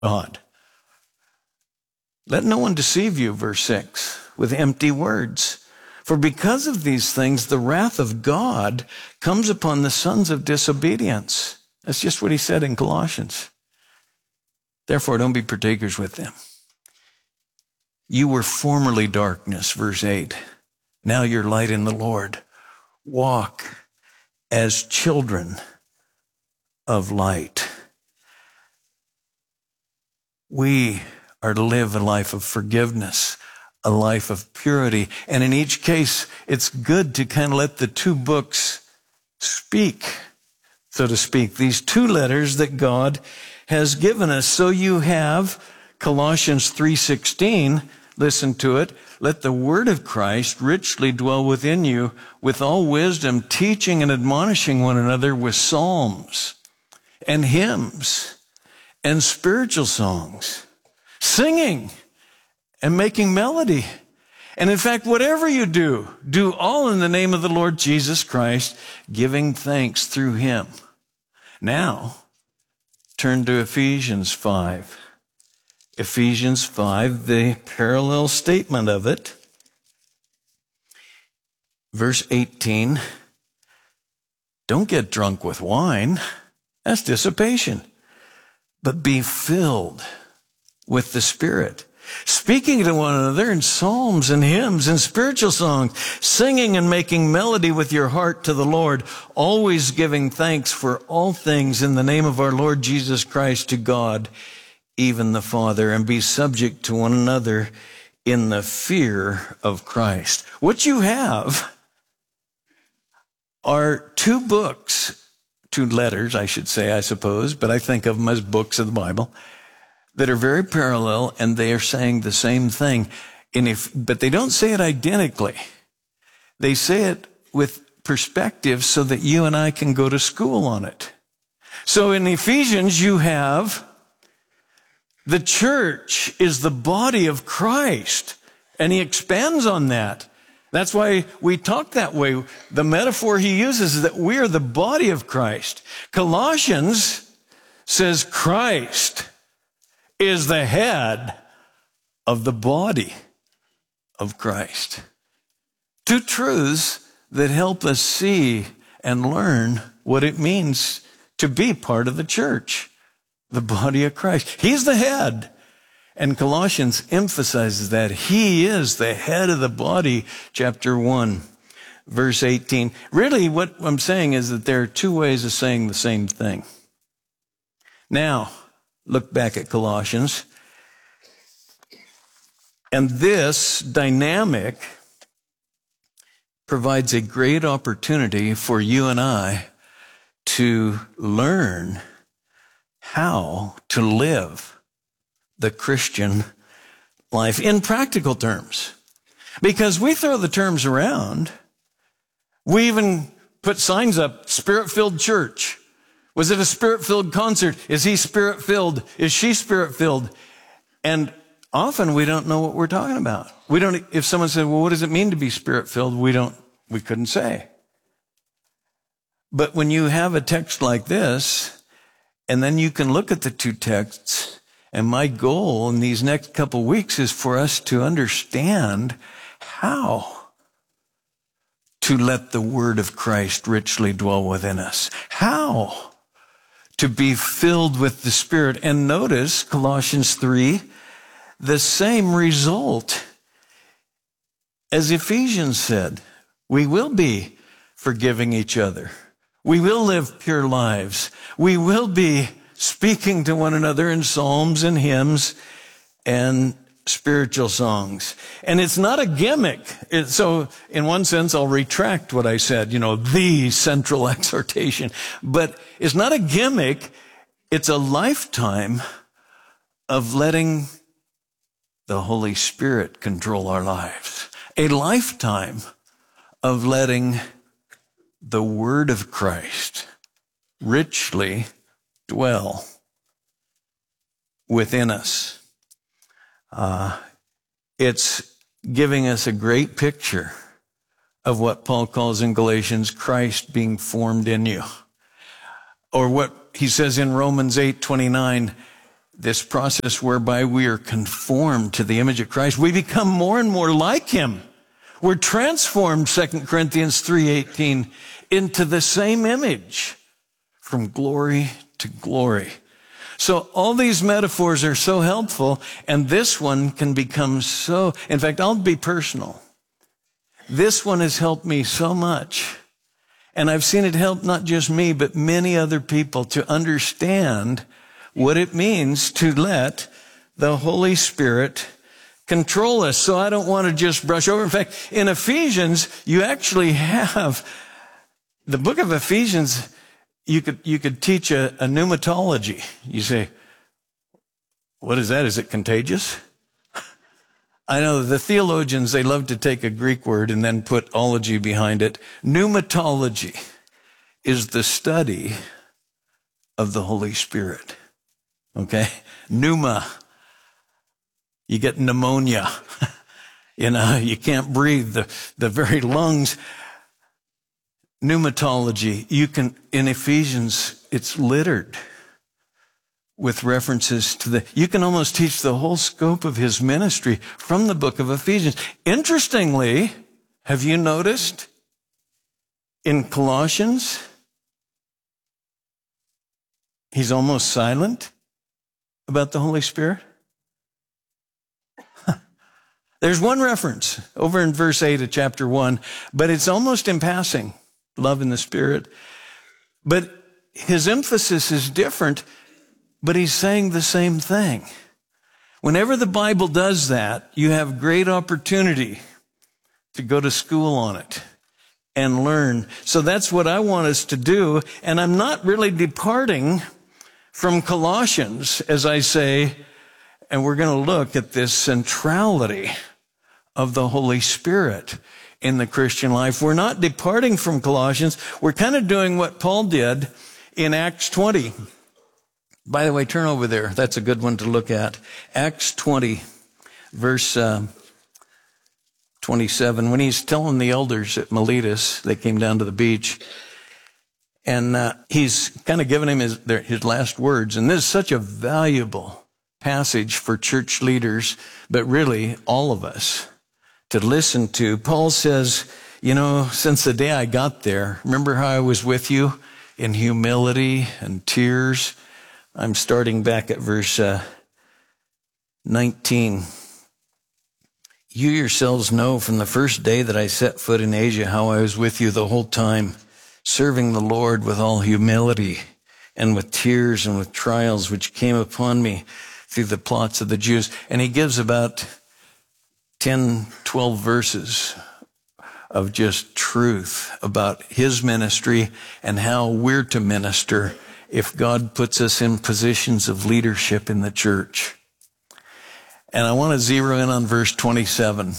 God. Let no one deceive you, verse 6, with empty words. For because of these things, the wrath of God comes upon the sons of disobedience. That's just what he said in Colossians. Therefore, don't be partakers with them. You were formerly darkness, verse 8. Now you're light in the Lord. Walk as children of light. We are to live a life of forgiveness, a life of purity. And in each case, it's good to kind of let the two books speak, so to speak, these two letters that God has given us. So you have Colossians 3:16, listen to it. Let the word of Christ richly dwell within you with all wisdom, teaching and admonishing one another with psalms and hymns and spiritual songs, singing and making melody. And in fact, whatever you do, do all in the name of the Lord Jesus Christ, giving thanks through him. Now, turn to Ephesians 5. Ephesians 5, the parallel statement of it. Verse 18, don't get drunk with wine. That's dissipation. But be filled with the Spirit, speaking to one another in psalms and hymns and spiritual songs, singing and making melody with your heart to the Lord, always giving thanks for all things in the name of our Lord Jesus Christ to God, even the Father, and be subject to one another in the fear of Christ. What you have are two books, two letters, I should say, I suppose, but I think of them as books of the Bible, that are very parallel, and they are saying the same thing. But they don't say it identically. They say it with perspective so that you and I can go to school on it. So in Ephesians, you have the church is the body of Christ, and he expands on that. That's why we talk that way. The metaphor he uses is that we are the body of Christ. Colossians says Christ is the head of the body of Christ. Two truths that help us see and learn what it means to be part of the church, the body of Christ. He's the head. And Colossians emphasizes that he is the head of the body, chapter 1, verse 18. Really, what I'm saying is that there are two ways of saying the same thing. Now, look back at Colossians. And this dynamic provides a great opportunity for you and I to learn how to live the Christian life in practical terms. Because we throw the terms around. We even put signs up, Spirit-filled church. Was it a Spirit-filled concert? Is he Spirit-filled? Is she Spirit-filled? And often we don't know what we're talking about. If someone said, well, what does it mean to be Spirit-filled? We couldn't say. But when you have a text like this, and then you can look at the two texts, and my goal in these next couple weeks is for us to understand how to let the word of Christ richly dwell within us. How to be filled with the Spirit. And notice, Colossians 3, the same result as Ephesians said. We will be forgiving each other. We will live pure lives. We will be speaking to one another in psalms and hymns and spiritual songs. And it's not a gimmick. So in one sense, I'll retract what I said, the central exhortation. But it's not a gimmick. It's a lifetime of letting the Holy Spirit control our lives. A lifetime of letting the word of Christ richly dwell within us. It's giving us a great picture of what Paul calls in Galatians, Christ being formed in you. Or what he says in Romans 8:29, this process whereby we are conformed to the image of Christ. We become more and more like him. We're transformed, 2 Corinthians 3:18, into the same image from glory to glory. So all these metaphors are so helpful, and this one can become so, in fact, I'll be personal. This one has helped me so much. And I've seen it help not just me, but many other people to understand what it means to let the Holy Spirit control us. So I don't want to just brush over. In fact, in Ephesians, you actually have the book of Ephesians. You could teach a pneumatology. You say, what is that? Is it contagious? I know the theologians, they love to take a Greek word and then put ology behind it. Pneumatology is the study of the Holy Spirit. Okay? Pneuma. You get pneumonia. You can't breathe. The very lungs. Pneumatology. In Ephesians, it's littered with references to you can almost teach the whole scope of his ministry from the book of Ephesians. Interestingly, have you noticed in Colossians, he's almost silent about the Holy Spirit? There's one reference over in verse 8 of chapter 1, but it's almost in passing, love in the Spirit. But his emphasis is different. But he's saying the same thing. Whenever the Bible does that, you have great opportunity to go to school on it and learn. So that's what I want us to do. And I'm not really departing from Colossians, as I say, and we're going to look at this centrality of the Holy Spirit in the Christian life. We're not departing from Colossians. We're kind of doing what Paul did in Acts 20. By the way, turn over there. That's a good one to look at. Acts 20, verse 27. When he's telling the elders at Miletus, they came down to the beach, and he's kind of giving him his last words. And this is such a valuable passage for church leaders, but really all of us to listen to. Paul says, since the day I got there, remember how I was with you in humility and tears? I'm starting back at verse 19. You yourselves know from the first day that I set foot in Asia how I was with you the whole time, serving the Lord with all humility and with tears and with trials which came upon me through the plots of the Jews. And he gives about 10, 12 verses of just truth about his ministry and how we're to minister if God puts us in positions of leadership in the church. And I want to zero in on verse 27.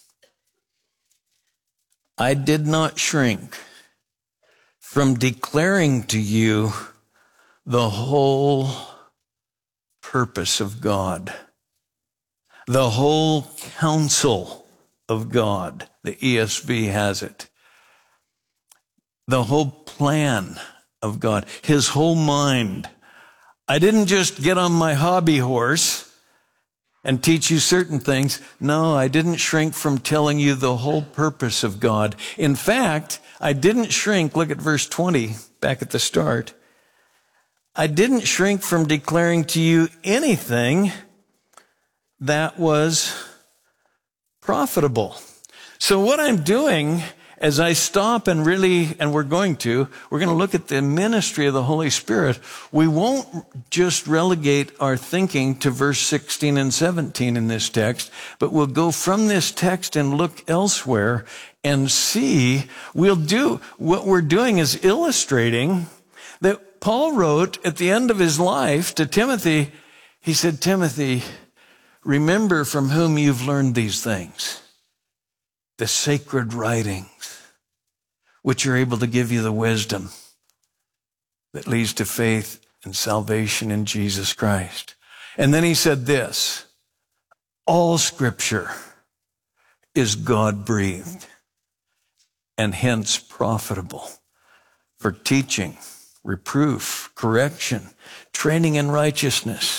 I did not shrink from declaring to you the whole purpose of God, the whole counsel of God. The ESV has it. The whole plan of God, his whole mind. I didn't just get on my hobby horse and teach you certain things. No, I didn't shrink from telling you the whole purpose of God. In fact, I didn't shrink. Look at verse 20, back at the start. I didn't shrink from declaring to you anything that was profitable. So what I'm doing as I stop and we're going to look at the ministry of the Holy Spirit. We won't just relegate our thinking to verse 16 and 17 in this text, but we'll go from this text and look elsewhere and see. What we're doing is illustrating that Paul wrote at the end of his life to Timothy. He said, Timothy, remember from whom you've learned these things, the sacred writings, which are able to give you the wisdom that leads to faith and salvation in Jesus Christ. And then he said this, all scripture is God-breathed and hence profitable for teaching, reproof, correction, training in righteousness,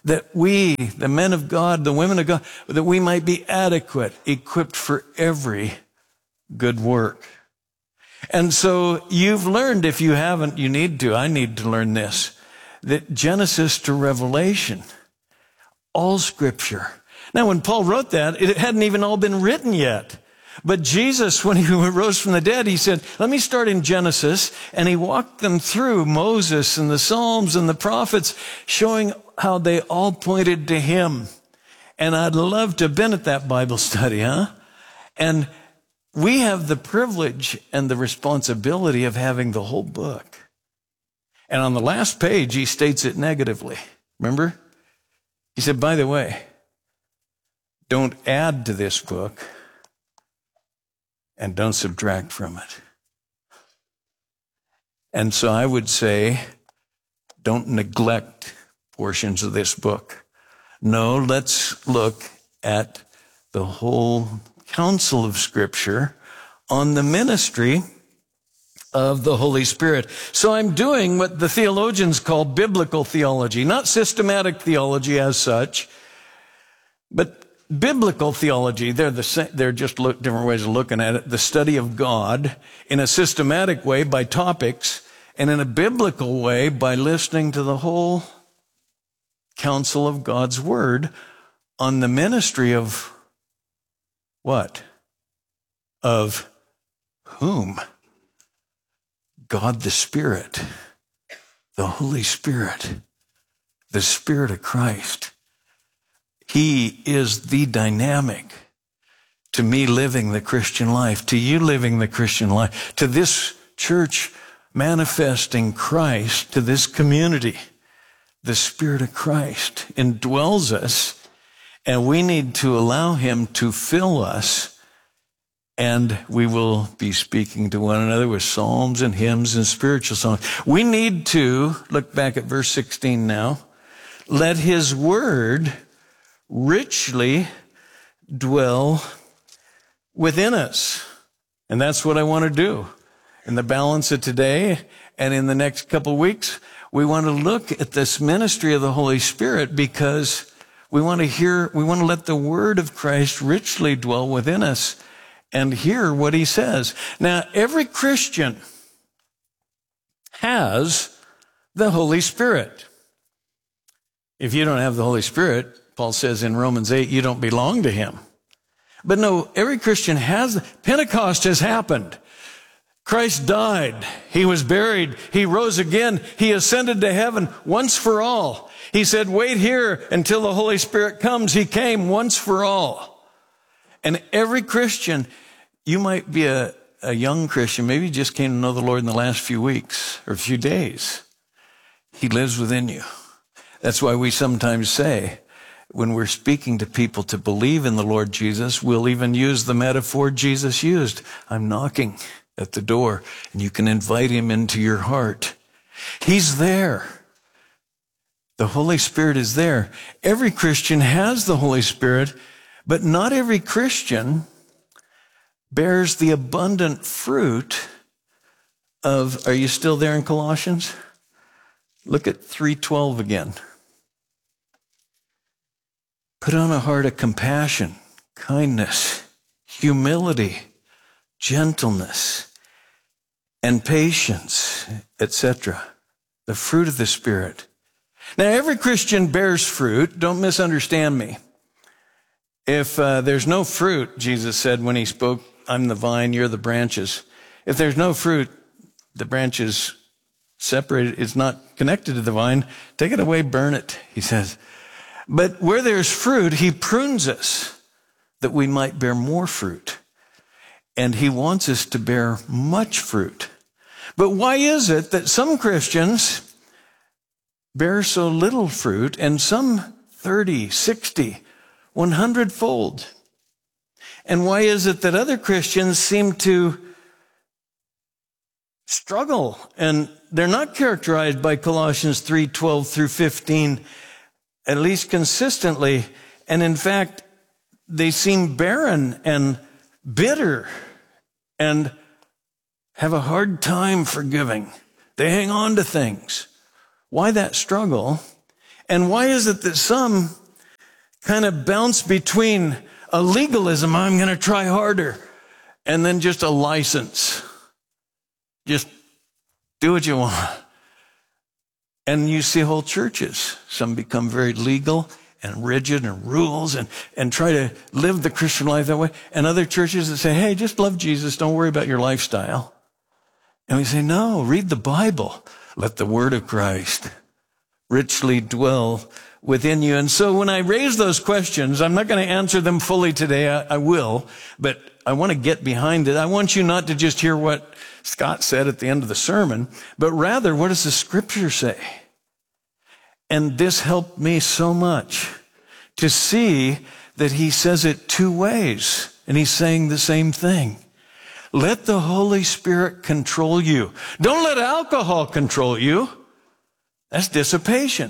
that we, the men of God, the women of God, that we might be adequate, equipped for every good work. And so you've learned, if you haven't, you need to, I need to learn this, that Genesis to Revelation, all Scripture. Now, when Paul wrote that, it hadn't even all been written yet. But Jesus, when he rose from the dead, he said, let me start in Genesis. And he walked them through Moses and the Psalms and the prophets, showing how they all pointed to him. And I'd love to have been at that Bible study, huh? And we have the privilege and the responsibility of having the whole book. And on the last page, he states it negatively. Remember? He said, by the way, don't add to this book and don't subtract from it. And so I would say, don't neglect portions of this book. No, let's look at the whole counsel of Scripture on the ministry of the Holy Spirit. So I'm doing what the theologians call biblical theology, not systematic theology as such, but biblical theology. They're just different ways of looking at it. The study of God in a systematic way by topics, and in a biblical way by listening to the whole counsel of God's Word on the ministry of what? Of whom? God the Spirit, the Holy Spirit, the Spirit of Christ. He is the dynamic to me living the Christian life, to you living the Christian life, to this church manifesting Christ, to this community. The Spirit of Christ indwells us, and we need to allow him to fill us, and we will be speaking to one another with psalms and hymns and spiritual songs. We need to, look back at verse 16 now, let his word richly dwell within us. And that's what I want to do. In the balance of today and in the next couple of weeks, we want to look at this ministry of the Holy Spirit because we want to let the word of Christ richly dwell within us and hear what he says. Now, every Christian has the Holy Spirit. If you don't have the Holy Spirit, Paul says in Romans 8, you don't belong to him. But no, every Christian has. Pentecost has happened. Christ died. He was buried. He rose again. He ascended to heaven once for all. He said, wait here until the Holy Spirit comes. He came once for all. And every Christian, you might be a young Christian, maybe you just came to know the Lord in the last few weeks or a few days. He lives within you. That's why we sometimes say, when we're speaking to people to believe in the Lord Jesus, we'll even use the metaphor Jesus used. I'm knocking at the door, and you can invite him into your heart. He's there. The Holy Spirit is there. Every Christian has the Holy Spirit, but not every Christian bears the abundant fruit of, are you still there in Colossians? Look at 3:12 again. Put on a heart of compassion, kindness, humility, gentleness, and patience, etc. The fruit of the Spirit. Now, every Christian bears fruit. Don't misunderstand me. If there's no fruit, Jesus said when he spoke, I'm the vine, you're the branches. If there's no fruit, the branch is separated, it's not connected to the vine. Take it away, burn it, he says. But where there's fruit, he prunes us that we might bear more fruit. And he wants us to bear much fruit. But why is it that some Christians bear so little fruit and some 30, 60, 100-fold? And why is it that other Christians seem to struggle and they're not characterized by Colossians 3:12 through 15, at least consistently, and in fact, they seem barren and bitter and have a hard time forgiving. They hang on to things. Why that struggle? And why is it that some kind of bounce between a legalism, I'm going to try harder, and then just a license? Just do what you want. And you see whole churches. Some become very legal and rigid and rules and try to live the Christian life that way. And other churches that say, hey, just love Jesus. Don't worry about your lifestyle. And we say, no, read the Bible. Let the word of Christ richly dwell within you. And so when I raise those questions, I'm not going to answer them fully today. I will, but I want to get behind it. I want you not to just hear what Scott said at the end of the sermon, but rather, what does the scripture say? And this helped me so much to see that he says it two ways, and he's saying the same thing. Let the Holy Spirit control you. Don't let alcohol control you. That's dissipation.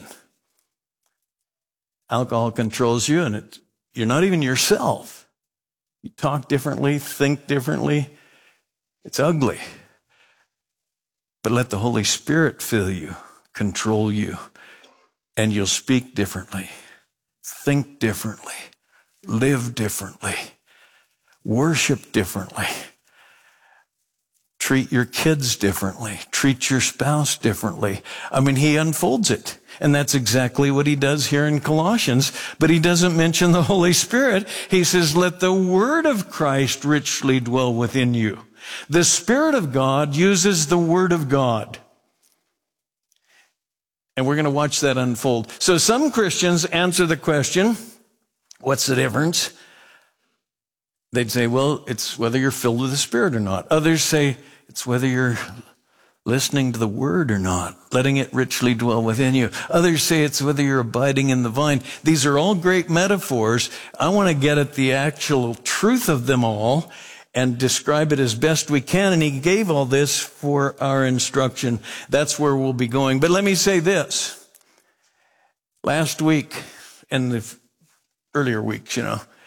Alcohol controls you, and you're not even yourself. You talk differently, think differently. It's ugly. But let the Holy Spirit fill you, control you, and you'll speak differently, think differently, live differently, worship differently, treat your kids differently, treat your spouse differently. I mean, he unfolds it. And that's exactly what he does here in Colossians. But he doesn't mention the Holy Spirit. He says, let the word of Christ richly dwell within you. The Spirit of God uses the Word of God. And we're going to watch that unfold. So some Christians answer the question, what's the difference? They'd say, well, it's whether you're filled with the Spirit or not. Others say, it's whether you're listening to the Word or not, letting it richly dwell within you. Others say it's whether you're abiding in the vine. These are all great metaphors. I want to get at the actual truth of them all and describe it as best we can. And he gave all this for our instruction. That's where we'll be going. But let me say this. Last week and the earlier weeks,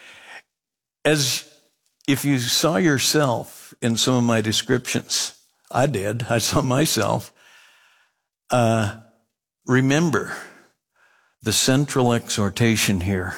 as if you saw yourself in some of my descriptions, I did. I saw myself. Remember, the central exhortation here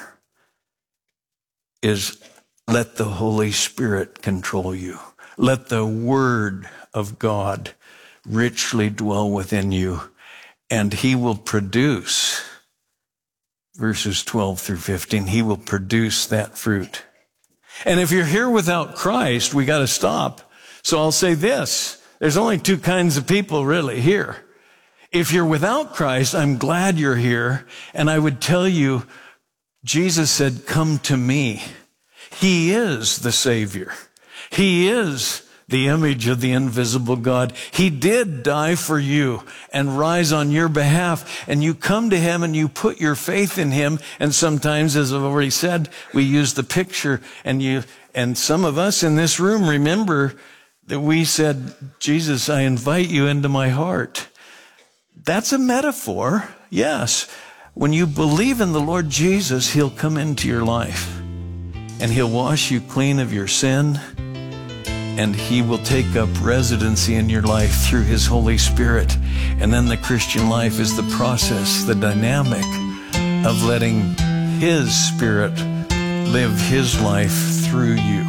is let the Holy Spirit control you. Let the Word of God richly dwell within you, and he will produce, verses 12 through 15, he will produce that fruit. And if you're here without Christ, we got to stop. So I'll say this. There's only two kinds of people really here. If you're without Christ, I'm glad you're here. And I would tell you, Jesus said, come to me. He is the Savior. He is the image of the invisible God. He did die for you and rise on your behalf. And you come to him and you put your faith in him. And sometimes, as I've already said, we use the picture. And some of us in this room remember that we said, Jesus, I invite you into my heart. That's a metaphor, yes. When you believe in the Lord Jesus, he'll come into your life. And he'll wash you clean of your sin. And he will take up residency in your life through his Holy Spirit. And then the Christian life is the process, the dynamic of letting his Spirit live his life through you.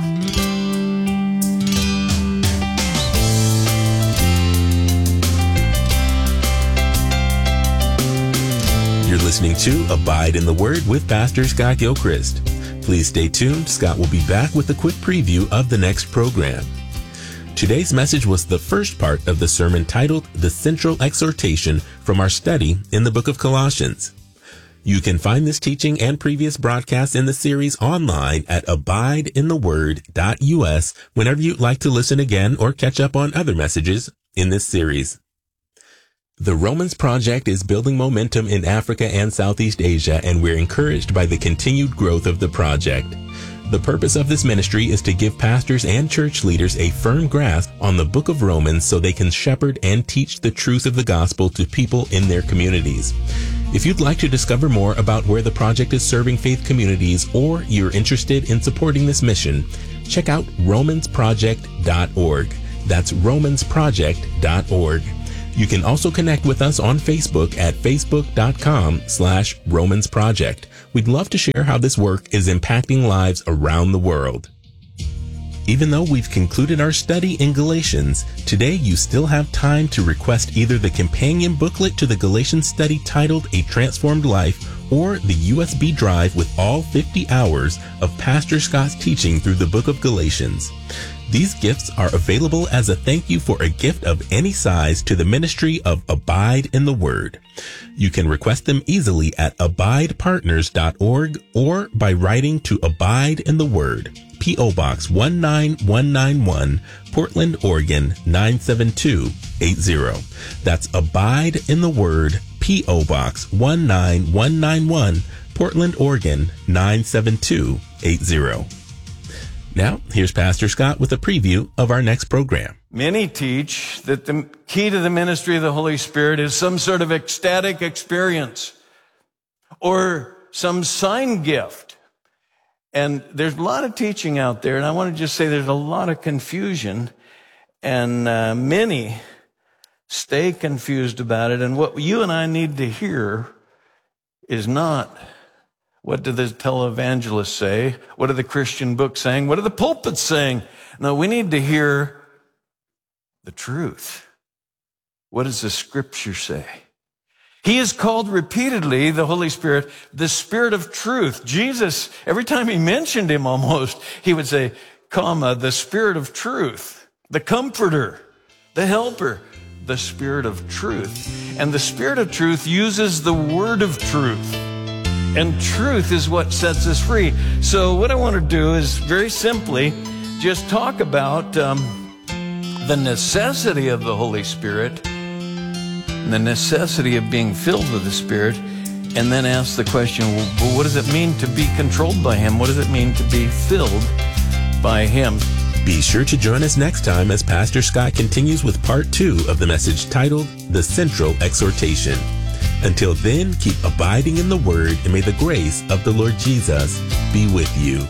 You're listening to Abide in the Word with Pastor Scott Gilchrist. Please stay tuned. Scott will be back with a quick preview of the next program. Today's message was the first part of the sermon titled The Central Exhortation from our study in the book of Colossians. You can find this teaching and previous broadcasts in the series online at abideintheword.us whenever you'd like to listen again or catch up on other messages in this series. The Romans Project is building momentum in Africa and Southeast Asia, and we're encouraged by the continued growth of the project. The purpose of this ministry is to give pastors and church leaders a firm grasp on the book of Romans so they can shepherd and teach the truth of the gospel to people in their communities. If you'd like to discover more about where the project is serving faith communities, or you're interested in supporting this mission, check out romansproject.org. That's romansproject.org. You can also connect with us on Facebook at facebook.com/Romans Project. We'd love to share how this work is impacting lives around the world. Even though we've concluded our study in Galatians, today you still have time to request either the companion booklet to the Galatians study titled A Transformed Life or the USB drive with all 50 hours of Pastor Scott's teaching through the book of Galatians. These gifts are available as a thank you for a gift of any size to the ministry of Abide in the Word. You can request them easily at abidepartners.org or by writing to Abide in the Word, P.O. Box 19191, Portland, Oregon 97280. That's Abide in the Word, P.O. Box 19191, Portland, Oregon 97280. Now, here's Pastor Scott with a preview of our next program. Many teach that the key to the ministry of the Holy Spirit is some sort of ecstatic experience or some sign gift. And there's a lot of teaching out there, and I want to just say there's a lot of confusion, and many stay confused about it. And what you and I need to hear is not, what do the televangelists say? What are the Christian books saying? What are the pulpits saying? No, we need to hear the truth. What does the Scripture say? He is called repeatedly, the Holy Spirit, the Spirit of truth. Jesus, every time he mentioned him almost, he would say, the Spirit of truth, the Comforter, the Helper, the Spirit of truth. And the Spirit of truth uses the word of truth. And truth is what sets us free. So what I want to do is very simply just talk about the necessity of the Holy Spirit, the necessity of being filled with the Spirit, and then ask the question, well, what does it mean to be controlled by Him? What does it mean to be filled by Him? Be sure to join us next time as Pastor Scott continues with part 2 of the message titled The Central Exhortation. Until then, keep abiding in the Word, and may the grace of the Lord Jesus be with you.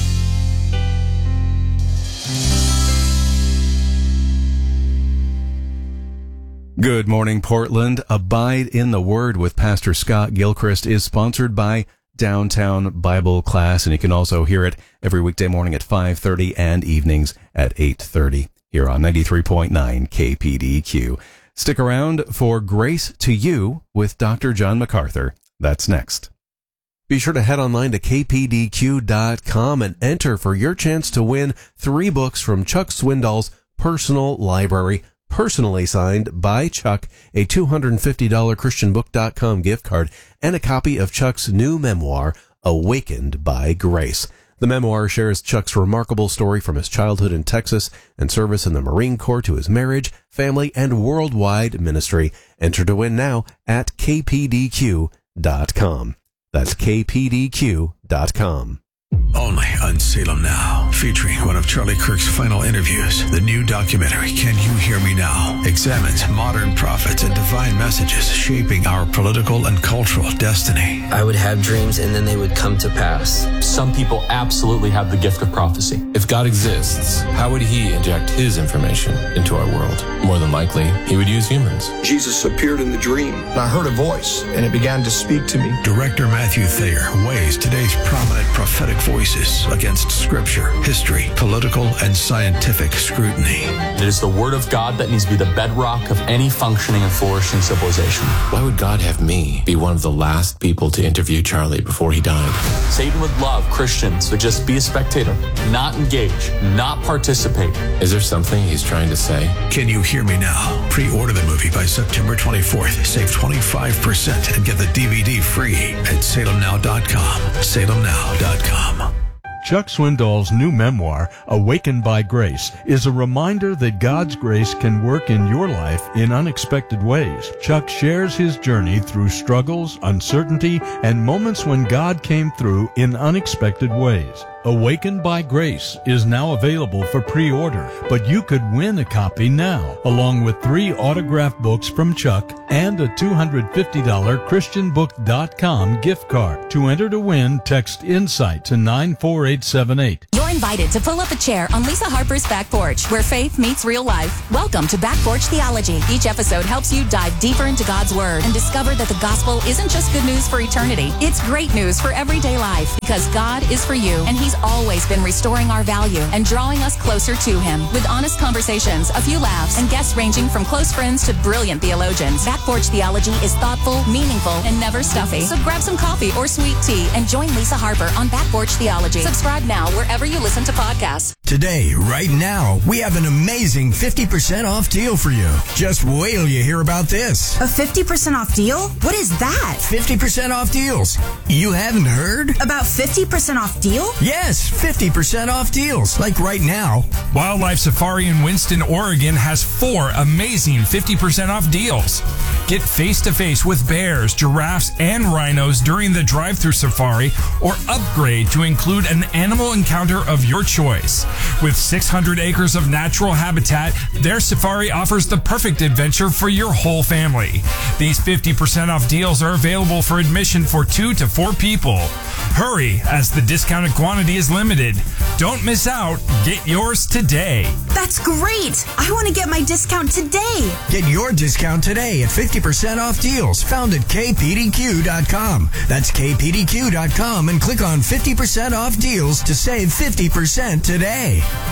Good morning, Portland. Abide in the Word with Pastor Scott Gilchrist is sponsored by Downtown Bible Class, and you can also hear it every weekday morning at 5:30 and evenings at 8:30 here on 93.9 KPDQ. Stick around for Grace to You with Dr. John MacArthur. That's next. Be sure to head online to kpdq.com and enter for your chance to win 3 books from Chuck Swindoll's personal library, personally signed by Chuck, a $250 ChristianBook.com gift card, and a copy of Chuck's new memoir, Awakened by Grace. The memoir shares Chuck's remarkable story from his childhood in Texas and service in the Marine Corps to his marriage, family, and worldwide ministry. Enter to win now at kpdq.com. That's kpdq.com. Only on Salem Now, featuring one of Charlie Kirk's final interviews. The new documentary, Can You Hear Me Now?, examines modern prophets and divine messages shaping our political and cultural destiny. I would have dreams and then they would come to pass. Some people absolutely have the gift of prophecy. If God exists, how would he inject his information into our world? More than likely, he would use humans. Jesus appeared in the dream, and I heard a voice, and it began to speak to me. Director Matthew Thayer weighs today's prominent prophetic voices against scripture, history, political, and scientific scrutiny. It is the Word of God that needs to be the bedrock of any functioning and flourishing civilization. Why would God have me be one of the last people to interview Charlie before he died? Satan would love Christians to just be a spectator, not engage, not participate. Is there something he's trying to say? Can You Hear Me Now? Pre-order the movie by September 24th. Save 25% and get the DVD free at salemnow.com. salemnow.com. Chuck Swindoll's new memoir, Awakened by Grace, is a reminder that God's grace can work in your life in unexpected ways. Chuck shares his journey through struggles, uncertainty, and moments when God came through in unexpected ways. Awakened by Grace is now available for pre-order, but you could win a copy now, along with 3 autographed books from Chuck and a $250 ChristianBook.com gift card. To enter to win, text INSIGHT to 94878. You're invited to pull up a chair on Lisa Harper's Back Porch, where faith meets real life. Welcome to Back Porch Theology. Each episode helps you dive deeper into God's Word and discover that the gospel isn't just good news for eternity. It's great news for everyday life, because God is for you, and He's always been restoring our value and drawing us closer to Him. With honest conversations, a few laughs, and guests ranging from close friends to brilliant theologians, Back Porch Theology is thoughtful, meaningful, and never stuffy. So grab some coffee or sweet tea and join Lisa Harper on Back Porch Theology. Subscribe now wherever you listen to podcasts. Today, right now, we have an amazing 50% off deal for you. Just wait till you hear about this. A 50% off deal? What is that? 50% off deals. You haven't heard? About 50% off deal? Yes, 50% off deals. Like right now. Wildlife Safari in Winston, Oregon has 4 amazing 50% off deals. Get face-to-face with bears, giraffes, and rhinos during the drive-thru safari, or upgrade to include an animal encounter of your choice. With 600 acres of natural habitat, their safari offers the perfect adventure for your whole family. These 50% off deals are available for admission for 2 to 4 people. Hurry, as the discounted quantity is limited. Don't miss out. Get yours today. That's great. I want to get my discount today. Get your discount today at 50% off deals found at kpdq.com. That's kpdq.com and click on 50% off deals to save 50% today.